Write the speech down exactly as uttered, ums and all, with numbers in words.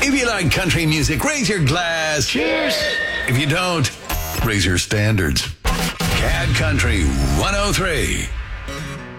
If you like country music, raise your glass. Cheers. If you don't, raise your standards. Cad Country one oh three.